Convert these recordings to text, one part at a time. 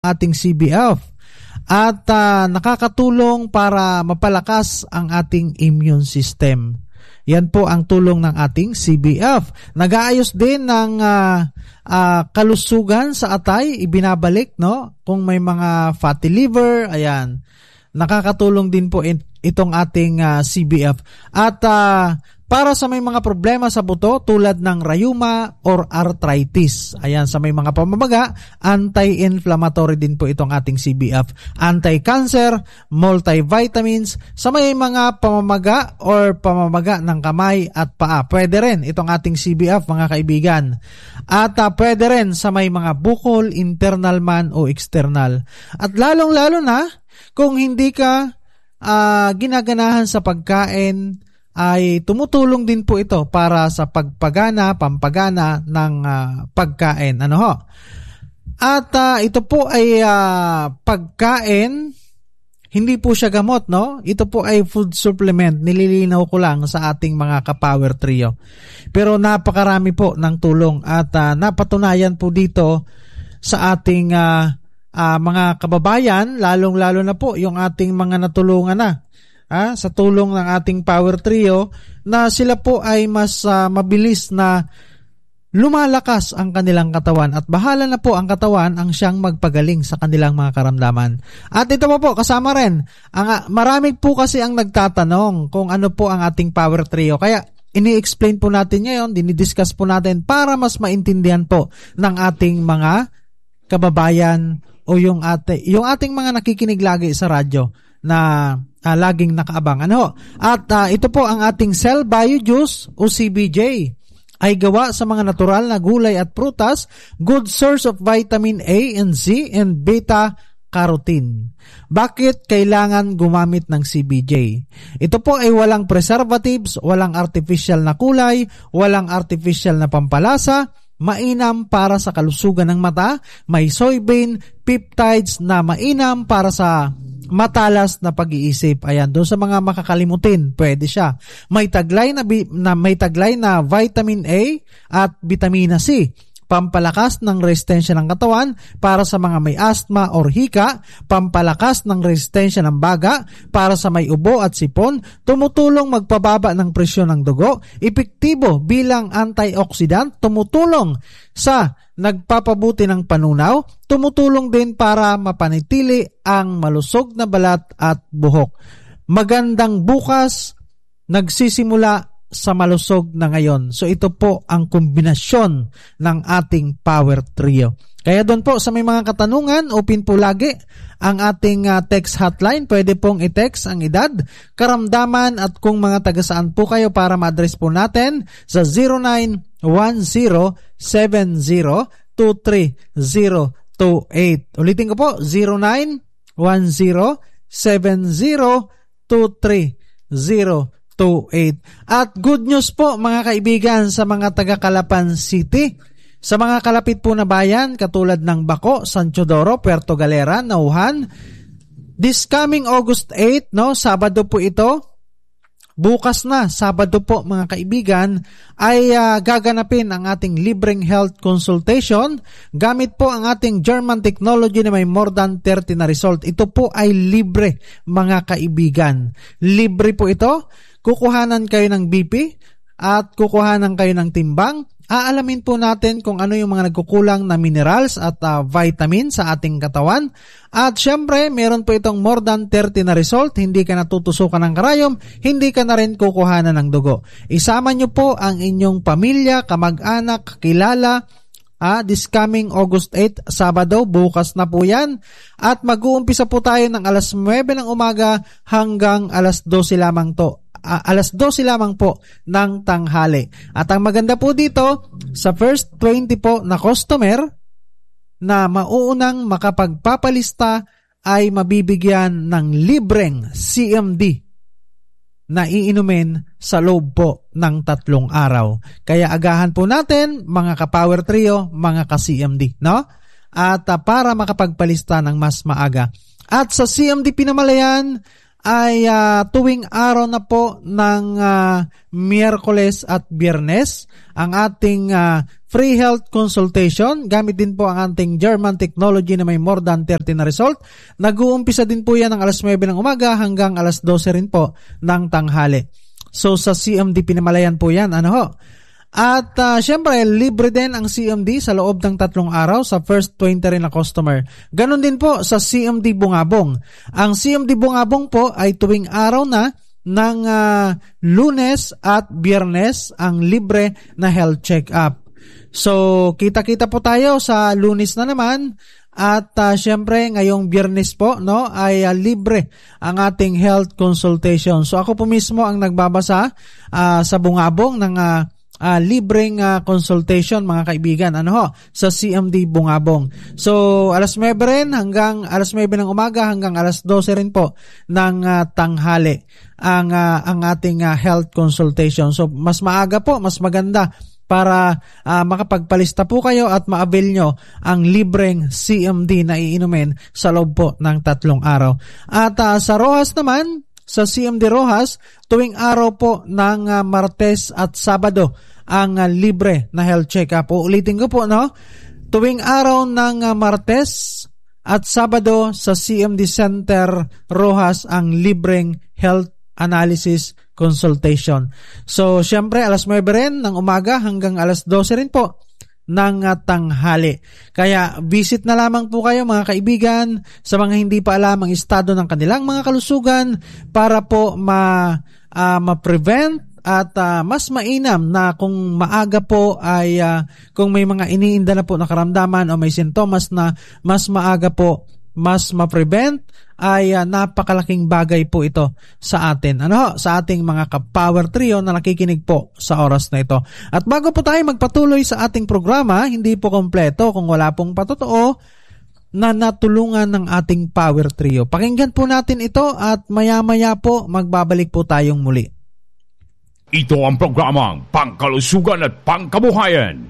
ating CBF at nakakatulong para mapalakas ang ating immune system. Yan po ang tulong ng ating CBF. Nag-aayos din ng kalusugan sa atay, ibinabalik, no? Kung may mga fatty liver, ayan. Nakakatulong din po itong ating CBF. At para sa may mga problema sa buto tulad ng rheuma or arthritis. Ayan, sa may mga pamamaga, anti-inflammatory din po itong ating CBF. Anti-cancer, multivitamins, sa may mga pamamaga or pamamaga ng kamay at paa. Pwede rin itong ating CBF, mga kaibigan. At pwede rin sa may mga bukol, internal man o external. At lalong-lalo na kung hindi ka ginaganahan sa pagkain, ay tumutulong din po ito para sa pampagana ng pagkain. Ano ho? At ito po ay pagkain, hindi po siya gamot, no? Ito po ay food supplement. Nililinaw ko lang sa ating mga ka-Power Trio. Pero napakarami po ng tulong at napatunayan po dito sa ating mga kababayan, lalong-lalo na po yung ating mga natulungan na sa tulong ng ating Power Trio, na sila po ay mas mabilis na lumalakas ang kanilang katawan at bahala na po ang katawan ang siyang magpagaling sa kanilang mga karamdaman. At ito po kasama rin, marami po kasi ang nagtatanong kung ano po ang ating Power Trio. Kaya ini-explain po natin ngayon, dinidiscuss po natin para mas maintindihan po ng ating mga kababayan o yung ating mga nakikinig lagi sa radyo na laging nakaabang. At ito po ang ating Cell Bio Juice o CBJ ay gawa sa mga natural na gulay at prutas, good source of vitamin A and Z and beta-carotene. Bakit kailangan gumamit ng CBJ? Ito po ay walang preservatives, walang artificial na kulay, walang artificial na pampalasa, mainam para sa kalusugan ng mata, may soybean, peptides na mainam para sa matalas na pag-iisip. Ayan, doon sa mga makakalimutin, pwede siya. May taglay na vitamin A at vitamina C. Pampalakas ng resistensya ng katawan para sa mga may asthma or hika, pampalakas ng resistensya ng baga para sa may ubo at sipon, tumutulong magpababa ng presyon ng dugo, epektibo bilang antioxidant, tumutulong sa nagpapabuti ng panunaw, tumutulong din para mapanatili ang malusog na balat at buhok. Magandang bukas, nagsisimula sa malusog na ngayon. So ito po ang kombinasyon ng ating Power Trio. Kaya doon po sa may mga katanungan, open po lagi ang ating text hotline. Pwede pong i-text ang edad, karamdaman at kung mga taga-saan po kayo para ma-address po natin sa 0910-70-230-28. Ulitin ko po, 0910-70-230-28. At good news po mga kaibigan sa mga taga Calapan City. Sa mga kalapit po na bayan katulad ng Baco, San Teodoro, Puerto Galera, Nauhan, this coming August 8, Sabado po ito. Bukas na, Sabado po mga kaibigan, ay gaganapin ang ating libreng health consultation. Gamit po ang ating German technology na may more than 30 na result. Ito po ay libre mga kaibigan. Libre po ito. Kukuhanan kayo ng BP at kukuhanan kayo ng timbang. Aalamin po natin kung ano yung mga nagkukulang na minerals at vitamin sa ating katawan. At syempre, meron po itong more than 30 na result. Hindi ka natutusukan ng karayom, hindi ka na rin kukuhanan ng dugo. Isama nyo po ang inyong pamilya, kamag-anak, kakilala. This coming August 8, Sabado, bukas na po yan. At mag-uumpisa po tayo ng alas 9 ng umaga hanggang alas 12 lamang to. Alas 12 lamang po ng tanghali. At ang maganda po dito, sa first 20 po na customer na mauunang makapagpapalista ay mabibigyan ng libreng CMD na iinumin sa loob po ng 3 araw. Kaya agahan po natin mga ka-Power Trio, mga ka-CMD, At para makapagpalista ng mas maaga. At sa CMD Pinamalayan, ay tuwing araw na po ng Miyerkules at Biyernes ang ating free health consultation. Gamit din po ang ating German technology na may more than 30 na result. Nag-uumpisa din po yan ng alas 9 ng umaga hanggang alas 12 rin po ng tanghali. So sa CMD Pinamalayan po yan. At syempre, libre din ang CMD sa loob ng 3 araw sa first 20 rin na customer. Ganon din po sa CMD Bungabong. Ang CMD Bungabong po ay tuwing araw na ng Lunes at Biyernes ang libre na health check-up. So, kita-kita po tayo sa Lunes na naman. At syempre, ngayong Biyernes po ay libre ang ating health consultation. So, ako po mismo ang nagbabasa sa Bungabong ng libreng consultation, mga kaibigan, sa CMD Bungabong. So, alas 9 rin hanggang alas 9 ng umaga hanggang alas 12 rin po ng tanghali ang ating health consultation. So, mas maaga po, mas maganda para makapagpalista po kayo at ma-avail nyo ang libreng CMD na iinumin sa loob po ng 3 araw. At sa Rojas naman, sa CMD Rojas, tuwing araw po ng Martes at Sabado ang libre na health check-up. Uulitin ko po, tuwing araw ng Martes at Sabado sa CMD Center Rojas ang libreng health analysis consultation. So, syempre, alas 9 rin ng umaga hanggang alas 12 rin po ng tanghali. Kaya visit na lamang po kayo, mga kaibigan, sa mga hindi pa alam ang estado ng kanilang mga kalusugan para po ma-prevent at mas mainam na kung maaga po ay kung may mga iniinda na po na karamdaman o may sintomas na mas maaga po mas ma-prevent ay napakalaking bagay po ito sa atin. Sa ating mga ka-Power Trio na nakikinig po sa oras na ito. At bago po tayo magpatuloy sa ating programa, hindi po kompleto kung wala pong patotoo na natulungan ng ating Power Trio. Pakinggan po natin ito at maya-maya po magbabalik po tayong muli. Ito ang programang Pangkalusugan at Pangkabuhayan.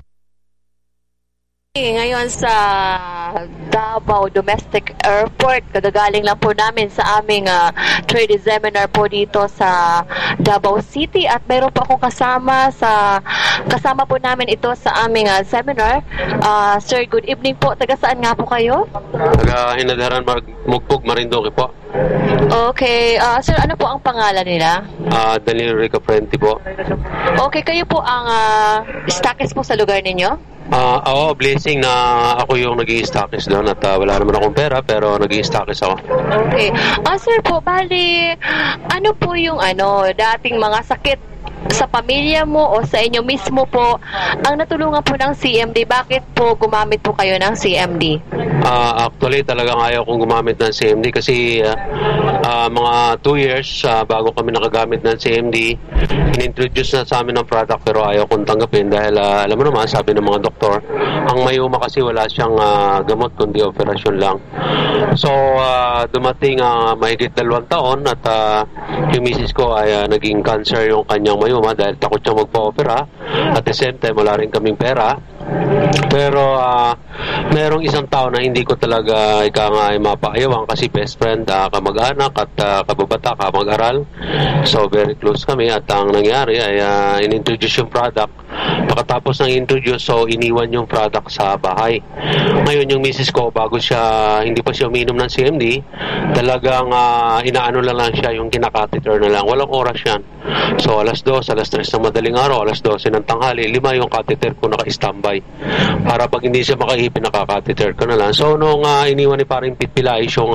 Ngayon sa Davao Domestic Airport, kadagaling lang po namin sa aming trade seminar po dito sa Davao City at mayroon po akong kasama po namin ito sa aming seminar. Sir, good evening po. Taga saan nga po kayo? Taga Hinagharan, Mugpog, Marinduque po. Okay. Sir, ano po ang pangalan nila? Danilo Rica Frente po. Okay, kayo po ang stockist po sa lugar ninyo? Ako, blessing na ako yung nag-i-stockist doon at wala naman akong pera pero nag-i-stockist ako. Okay. Sir po, bali, ano po yung dating mga sakit sa pamilya mo o sa inyo mismo po ang natulungan po ng CMD? Bakit po gumamit po kayo ng CMD? Actually, talagang ayaw kong gumamit ng CMD kasi mga 2 years bago kami nakagamit ng CMD, in-introduce na sa amin ng product pero ayaw kong tanggapin dahil alam mo naman, sabi ng mga doktor, ang mayuma kasi wala siyang gamot kundi operasyon lang. So, dumating mahigit 2 taon at yung misis ko ay naging cancer yung kanyang mayuma dahil takot siyang magpa-opera. At the same time, wala rin kaming pera. Pero merong isang tao na hindi ko talaga ay mapaayawan kasi best friend, kamag-anak at kababata, kamag-aral. So very close kami at ang nangyari ay in-introduce yung product. Pagkatapos ng introduce, so iniwan yung product sa bahay. Ngayon yung misis ko, bago siya, hindi pa siya uminom ng CMD, talagang inaano lang siya, yung kinakatheter na lang. Walang oras yan. So alas 2, alas 3 ng madaling araw, alas 12 ng tanghali, 5 yung catheter ko naka-standby. Para pag hindi siya makaipin, nakakatheter ko na lang. So nung iniwan ni paring Pitpilais yung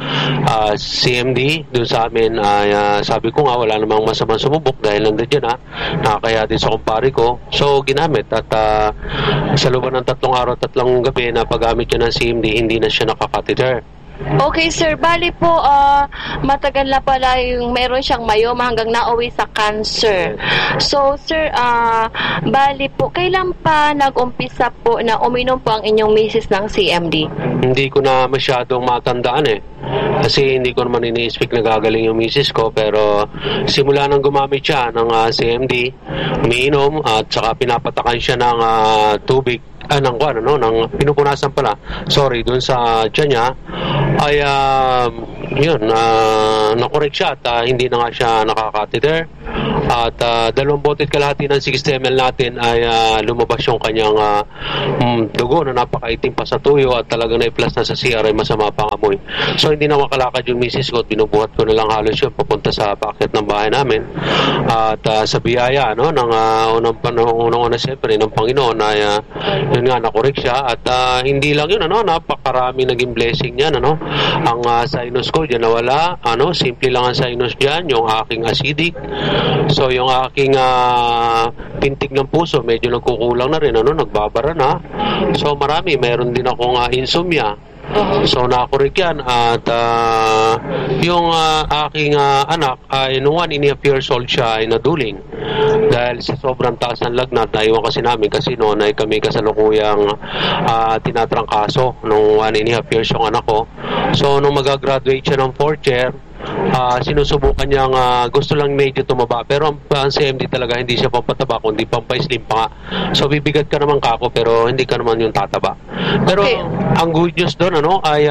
CMD dun sa amin, sabi ko nga wala namang masamang sumubok dahil nandun dyan nakakaya din sa kumpare ko. So ginamit at sa loob ng 3 araw, 3 gabi na paggamit niya ng CMD, hindi na siya nakakatheter. Okay, sir. Bali po, matagal na pala yung meron siyang myoma hanggang nauwi sa cancer. So, sir, bali po, kailan pa nag-umpisa po na uminom po ang inyong misis ng CMD? Hindi ko na masyadong matandaan kasi hindi ko naman ini-expect na gagaling yung misis ko, pero simula nang gumamit siya ng CMD, umiinom at saka pinapatakan siya ng tubig ng pinupunasan pala, doon sa tiyan niya, ay nakorek siya at hindi na nga siya nakakatheter. At 2 bote at kalahati ng 60 ml natin ay lumabas yung kanyang dugo na napakaitim pa sa tuyo at talagang na-plus na sa CR ay masama pang amoy. So hindi na makalakad yung misis ko at binubuhat ko na lang halos yun papunta sa bakit ng bahay namin. At sa biyaya ng unang siyempre ng Panginoon ay yun nga nakorek siya at hindi lang yun napakarami naging blessing niyan ang sinus ko diyan nawala simple lang ang sinus diyan yung aking acidic. So yung aking pintig ng puso medyo nagkukulang na rin nagbabara na. So marami, meron din akong insomnia. So nakorek yan at yung aking anak ay nung 1.5 years old siya ay naduling dahil sa sobrang taas ng lagnat. Naiwan kasi namin kasi noon ay kami kasalukuyang tinatrangkaso nung 1.5 years yung anak ko. So nung magagraduate siya ng 4th year, sinusubukan niyang gusto lang medyo tumaba pero ang CMD talaga hindi siya pampataba kundi pampaislim pa nga. So bibigat ka naman kako pero hindi ka naman yung tataba. Pero ang good news doon ay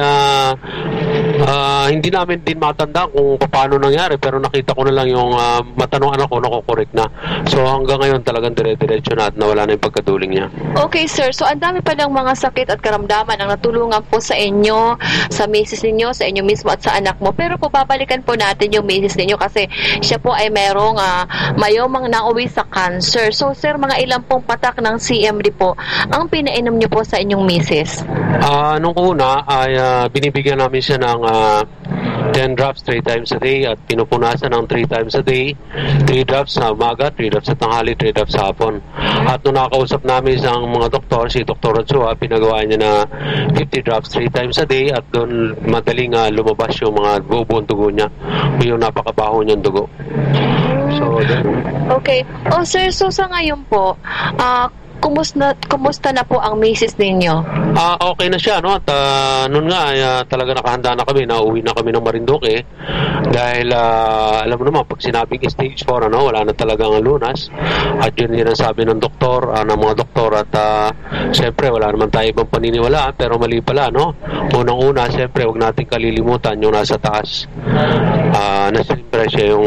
hindi namin din matanda kung paano nangyari pero nakita ko na lang yung mata ng anak ko nakukorek na. So hanggang ngayon talagang dire-diretso na at nawala na yung pagkaduling niya. Okay sir, so ang dami pa ng mga sakit at karamdaman ang natulungan po sa inyo, sa misis ninyo, sa inyo mismo at sa anak mo. Pero po babalikan po natin yung misis ninyo kasi siya po ay merong mayomang nauwi sa cancer. So sir, mga ilang pong patak ng CMD po ang pinainom niyo po sa inyong misis? Nung una ay binibigyan namin siya ng 10 drops 3 times a day at pinupunasan ng 3 times a day, 3 drops sa umaga, 3 drops sa tanghali, 3 drops sa hapon. At nung nakausap namin isang mga doktor, si Dr. Ochoa, pinagawa niya na 50 drops 3 times a day at doon madaling lumabas yung mga buong dugo niya, yung napakabaho niyang dugo. So, okay. Sir, so sa ngayon po, kumusta na po ang misis ninyo? Okay na siya, At noon nga, talaga nakahanda na kami, nauwi na kami ng Marinduque dahil alam mo naman, pag sinabing stage 4, wala na talagang lunas. At yun din ang sabi ng doktor, ng mga doktor at siyempre, wala naman tayo ibang paniniwalaan, pero mali pala, Unang-una, siyempre, huwag natin kalilimutan yung nasa taas. Na siyempre siya yung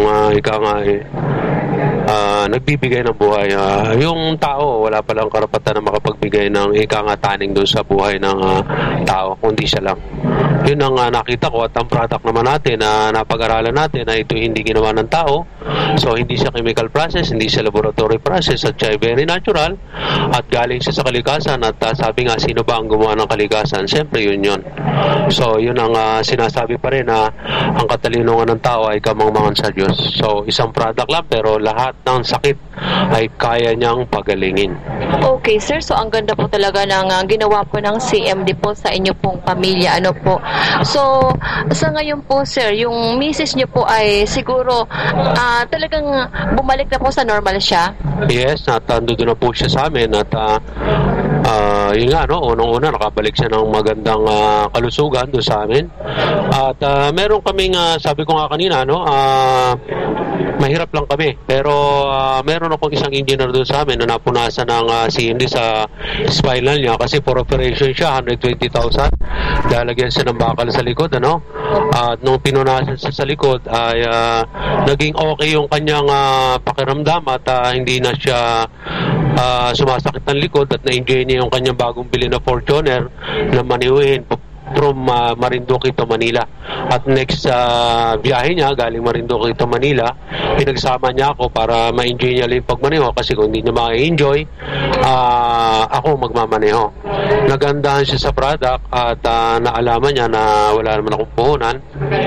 nagbibigay ng buhay. Yung tao, wala palang karapatan na makapagbigay ng taning doon sa buhay ng tao, kundi siya lang. Yun ang nakita ko at ang product naman natin na napag-aralan natin na ito hindi ginawa ng tao. So, hindi siya chemical process, hindi siya laboratory process at siya very natural at galing siya sa kalikasan at sabi nga, sino ba ang gumawa ng kalikasan? Siyempre, yun. So, yun ang sinasabi pa rin na ang katalinungan ng tao ay kamangmangan sa Diyos. So, isang product lang pero lahat ng sakit ay kaya niyang pagalingin. Okay, sir. So, ang ganda po talaga ng ginawa po ng CMD po sa inyo pong pamilya. Po? So, sa ngayon po, sir, yung misis niyo po ay siguro talagang bumalik na po sa normal siya? Yes, at doon na po siya sa amin at yun nga, unang-una nakabalik siya ng magandang kalusugan doon sa amin. At meron kaming, sabi ko nga kanina, mahirap lang kami. Pero meron akong isang engineer doon sa amin na napunasan ng CMD sa spinal niya kasi for operation siya, 120,000. Lalagyan siya ng bakal sa likod, At nung pinunasan siya sa likod ay naging okay yung kanyang pakiramdam at hindi na siya sumasakit ng likod at na-enjoy niya yung kanyang bagong bili na Fortuner na maniuhin from Marinduque to Manila. At next biyahe niya galing Marinduque to Manila, pinagsama niya ako para ma-enjoy niya lang yung pagmaneho kasi kung hindi niya ma-enjoy, ako magmamaneho. Nagandahan siya sa product at naalaman niya na wala naman akong puhunan.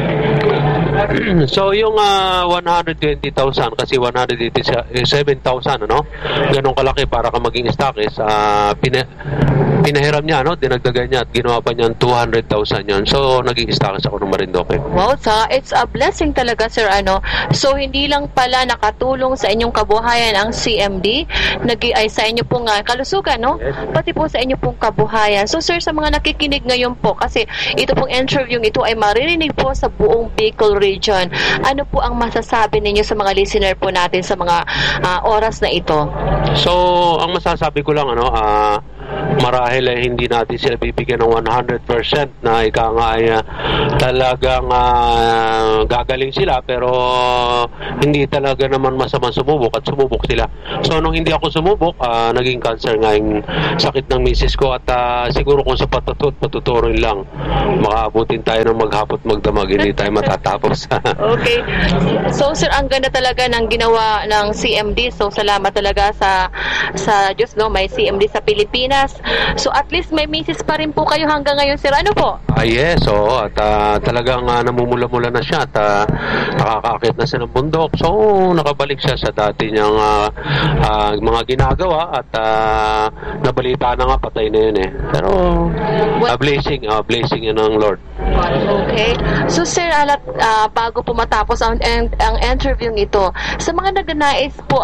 So yung 120,000 kasi 187,000 ganun kalaki para ka maging stockist, pinahiram niya, dinagdagan niya at ginawa pa niya 200,000 yun. So naging stockist ako ng Marinduque. Wow, it's a blessing talaga, sir. So hindi lang pala nakatulong sa inyong kabuhayan ang CMD, ay sa inyo pong kalusugan, Yes. Pati po sa inyo pong kabuhayan. So sir, sa mga nakikinig ngayon po, kasi ito pong interview ito ay maririnig po sa buong Bicol region. Ano po ang masasabi ninyo sa mga listener po natin sa mga oras na ito? So, ang masasabi ko lang, marahil ay hindi natin sila bibigyan ng 100% na ika nga ay talagang gagaling sila, pero hindi talaga naman masamang sumubok at sumubok sila. So nung hindi ako sumubok, naging cancer nga yung sakit ng misis ko, at siguro kung sa patuturin lang, makaabutin tayo ng maghapot magdamag, hindi tayo matatapos. Okay. So sir, ang ganda talaga ng ginawa ng CMD. So salamat talaga sa Diyos, no, may CMD sa Pilipinas. So at least may misis pa rin po kayo hanggang ngayon, sir. Ano po? Yes, at talagang namumula-mula na siya at nakakaakit na siya ng bundok. So nakabalik siya sa dati niyang mga ginagawa, at nabalita na nga patay na yun eh. Pero blessing yun ng Lord. Okay. So sir, bago po matapos ang interview ito, sa mga nagnanais po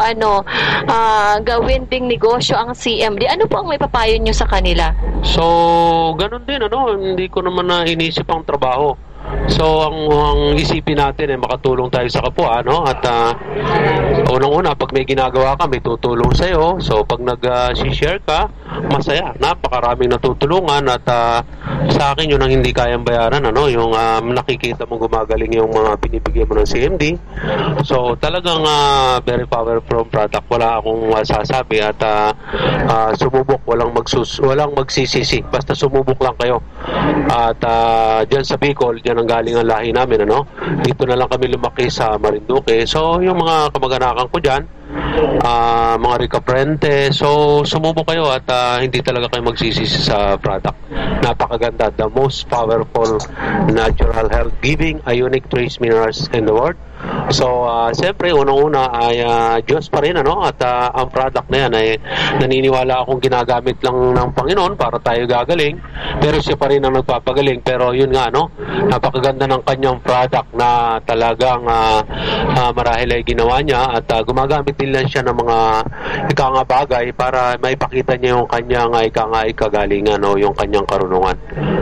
gawin ding negosyo ang CMD, ano po ang may papayo nyo sa kanila? So, ganun din, hindi ko naman inisip ang trabaho. So, ang isipin natin ay makatulong tayo sa kapwa, at unang-una, pag may ginagawa ka, may tutulong sa'yo. So, pag nag-share ka, masaya. Napakaraming natutulungan, at sa akin, yun ang hindi kayang bayaran, yung nakikita mo gumagaling yung mga binibigyan mo ng CMD. So, talagang very powerful product. Wala akong sasabi, at sumubok, walang magsisisi. Basta sumubok lang kayo. At dyan sa Bicol, dyan ang galing ang lahi namin, dito na lang kami lumaki sa Marinduque. So yung mga kamag-anakan ko dyan, mga Ricaprente, so sumubok kayo, at hindi talaga kayo magsisisi sa product. Napakaganda, the most powerful natural health giving ionic trace minerals in the world. So siyempre unang-una ay Diyos pa rin, at ang product na yan ay naniniwala akong ginagamit lang ng Panginoon para tayo gagaling, pero siya pa rin ang nagpapagaling. Pero yun nga, napakaganda ng kanyang product na talagang marahil ay ginawa niya, at gumagamit din lang siya ng mga ikanga bagay para maipakita niya yung kanyang ikanga ikagalingan, yung kanyang karunungan.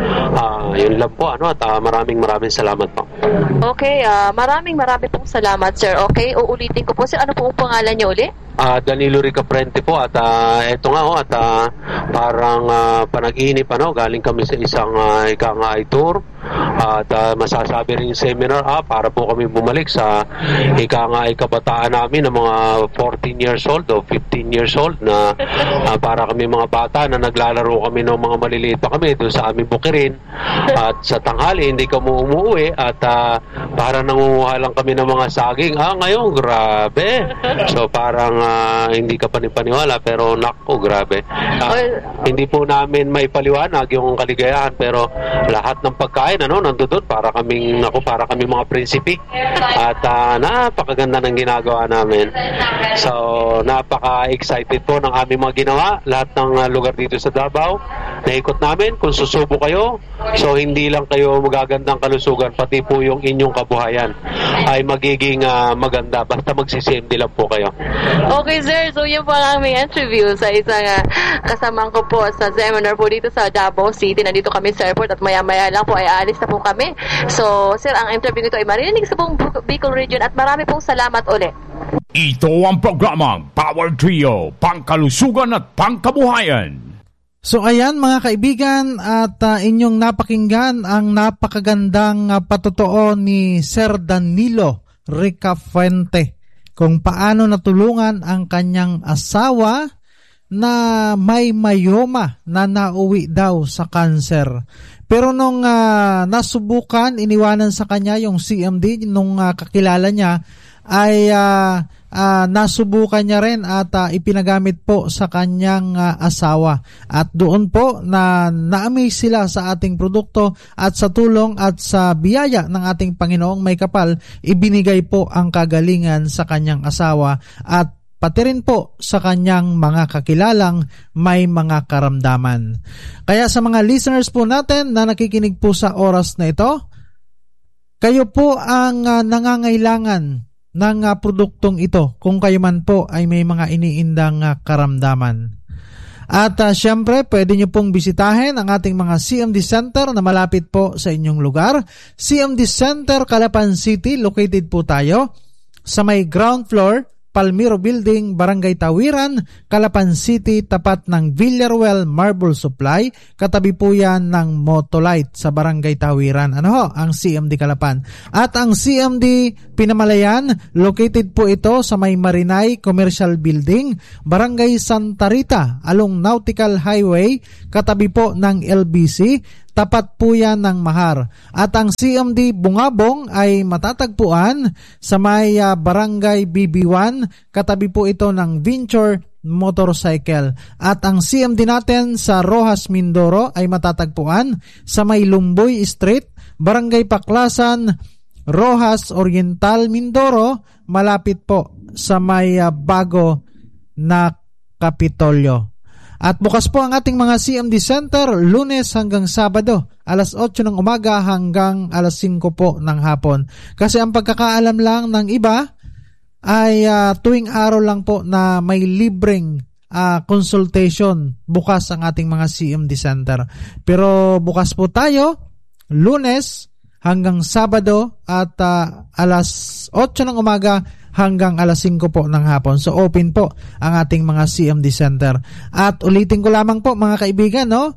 Yun lang po, at maraming salamat po. Okay, maraming pong salamat, sir. Okay, uulitin ko po, sir, ano po ang pangalan niyo uli? Danilo Ricaprente po, at eto nga at parang panaginip, galing kami sa isang ikangay tour, at masasabi rin seminar para po kami bumalik sa ikangay kabataan namin ng mga 14 years old o 15 years old, na para kami mga bata na naglalaro kami ng mga maliliit pa kami doon sa aming bukirin, at sa tanghali hindi kami umuwi, at para nangunguha lang kami ng mga saging. Ngayon grabe, so parang hindi ka panipaniwala, pero nako, grabe. Hindi po namin may paliwanag yung kaligayahan, pero lahat ng pagkain nandoon para kami mga prinsipi, at napakaganda ng ginagawa namin. So napaka-excited po ng aming mga ginawa. Lahat ng lugar dito sa Davao naikot namin. Kung susubo kayo, so hindi lang kayo magagandang kalusugan, pati po yung inyong kabuhayan ay magiging maganda, basta magsisimdi lang po kayo. Okay, sir. So, yun po ang aming interview sa isang kasamang ko po sa seminar po dito sa Davao City. Nandito kami sa airport, at maya-maya lang po ay aalis na po kami. So, sir, ang interview nito ay marinig sa buong Bicol region, at marami pong salamat ulit. Ito ang programang Power Trio, pangkalusugan at pangkabuhayan. So ayan mga kaibigan, at inyong napakinggan ang napakagandang patotoo ni Sir Danilo Ricaprente kung paano natulungan ang kanyang asawa na may myoma na nauwi daw sa cancer. Pero nung nasubukan, iniwanan sa kanya yung CMD, nung kakilala niya, ay nasubukan niya rin at ipinagamit po sa kanyang asawa. At doon po na-amaze sila sa ating produkto, at sa tulong at sa biyaya ng ating Panginoong may kapal, ibinigay po ang kagalingan sa kanyang asawa, at pati rin po sa kanyang mga kakilalang may mga karamdaman. Kaya sa mga listeners po natin na nakikinig po sa oras na ito, kayo po ang nangangailangan ng produktong ito kung kayo man po ay may mga iniindang karamdaman. At syempre, pwede nyo pong bisitahin ang ating mga CMD Center na malapit po sa inyong lugar. CMD Center, Calapan City, located po tayo sa may ground floor Palmiro Building, Barangay Tawiran, Calapan City, tapat ng Villarreal Marble Supply. Katabi po yan ng Motolite sa Barangay Tawiran. Ano ho? Ang CMD Calapan. At ang CMD Pinamalayan, located po ito sa may Marinay Commercial Building, Barangay Santa Rita, along Nautical Highway, katabi po ng LBC. Tapat po yan ng Mahar. At ang CMD Bungabong ay matatagpuan sa may Barangay BB1. Katabi po ito ng Venture Motorcycle. At ang CMD natin sa Rojas, Mindoro ay matatagpuan sa may Lumboy Street, Barangay Paklasan, Rojas Oriental, Mindoro. Malapit po sa may bago na Kapitolyo. At bukas po ang ating mga CMD Center Lunes hanggang Sabado, alas 8 ng umaga hanggang alas 5 po ng hapon. Kasi ang pagkakaalam lang ng iba ay tuwing araw lang po na may libreng consultation bukas ang ating mga CMD Center. Pero bukas po tayo Lunes hanggang Sabado at alas 8 ng umaga hanggang alas 5 po ng hapon. So open po ang ating mga CMD Center. At ulitin ko lamang po mga kaibigan, no?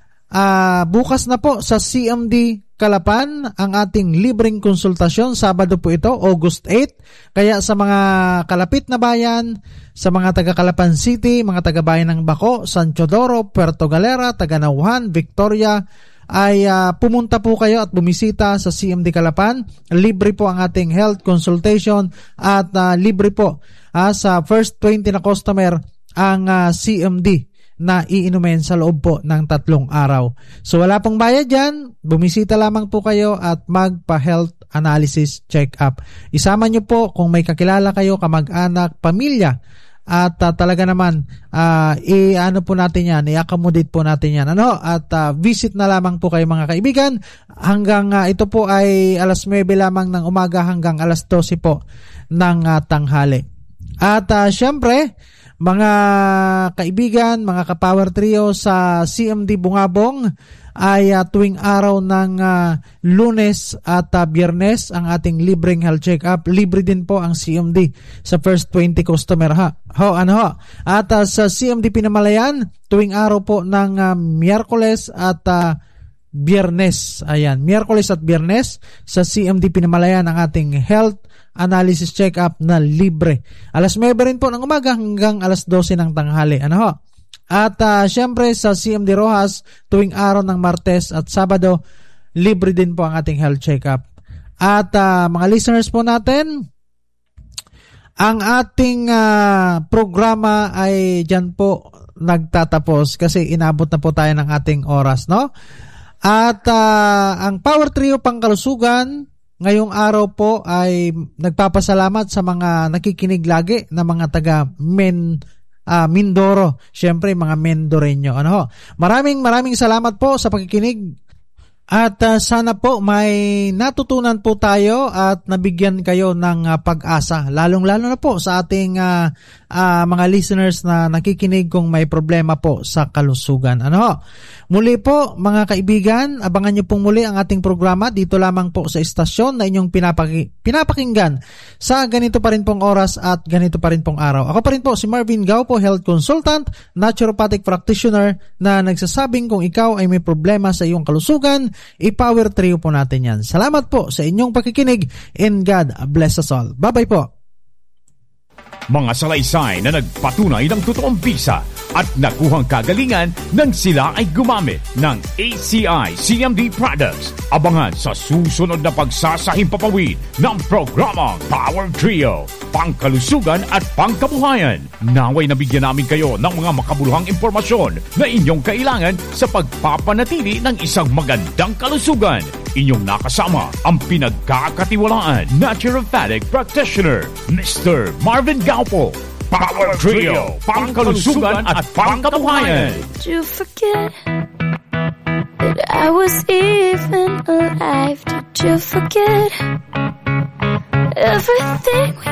Bukas na po sa CMD Calapan ang ating libreng konsultasyon. Sabado po ito, August 8. Kaya sa mga kalapit na bayan, sa mga taga Calapan City, mga taga bayan ng Baco, San Teodoro, Puerto Galera, taga Nauhan, Victoria, ay pumunta po kayo at bumisita sa CMD Calapan. Libre po ang ating health consultation at libre po sa first 20 na customer ang CMD na iinumin sa loob po ng 3 araw. So wala pong bayad dyan, bumisita lamang po kayo at magpa-health analysis check-up. Isama nyo po kung may kakilala kayo, kamag-anak, pamilya, at talaga naman i-ano po natin yan, i-accommodate po natin yan, ano? At visit na lamang po kayo mga kaibigan hanggang ito po ay alas 9 lamang ng umaga hanggang alas 12 po ng tanghali. At syempre mga kaibigan, mga ka-Power Trio sa CMD Bungabong ay tuwing araw ng Lunes at Biyernes ang ating libreng health check-up. Libre din po ang CMD sa first 20 customer At sa CMD Pinamalayan, tuwing araw po ng Miyerkules at Biyernes. Ayan, Miyerkules at Biyernes sa CMD Pinamalayan ang ating health analysis check-up na libre. Alas 9 rin po ng umaga hanggang alas 12 ng tanghali. At syempre sa CMD Rojas, tuwing araw ng Martes at Sabado, libre din po ang ating health check-up. At mga listeners po natin, ang ating programa ay dyan po nagtatapos kasi inabot na po tayo ng ating oras, no? At ang Power Trio Pangkalusugan ngayong araw po ay nagpapasalamat sa mga nakikinig lagi na mga taga Mindoro. Siyempre, mga Mendoreño. Maraming salamat po sa pakikinig. At sana po may natutunan po tayo at nabigyan kayo ng pag-asa. Lalong-lalo na po sa ating mga listeners na nakikinig kung may problema po sa kalusugan. Muli po mga kaibigan, abangan nyo pong muli ang ating programa dito lamang po sa istasyon na inyong pinapakinggan sa ganito pa rin pong oras at ganito pa rin pong araw. Ako pa rin po si Marvin Gaupo, health consultant, naturopathic practitioner na nagsasabing kung ikaw ay may problema sa iyong kalusugan, i-Power Trio po natin yan. Salamat po sa inyong pakikinig and God bless us all. Bye-bye po. Mga salaysay na nagpatunay ng totoong bisa at nakuhang kagalingan nang sila ay gumamit ng ACI CMD products. Abangan sa susunod na pagsasahimpapawid ng programang Power Trio, Pangkalusugan at Pangkabuhayan. Naway nabigyan namin kayo ng mga makabuluhang impormasyon na inyong kailangan sa pagpapanatili ng isang magandang kalusugan. Inyong nakasama ang pinagkakatiwalaan naturopathic practitioner, Mr. Marvin Gaupo. Power Trio, Pangkalusugan at Pangkabuhayan. Did you forget that I was even alive? Did you forget everything we